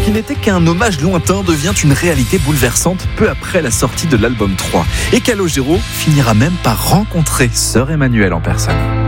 Ce qui n'était qu'un hommage lointain devient une réalité bouleversante peu après la sortie de l'album 3. Et Calogero finira même par rencontrer Sœur Emmanuelle en personne.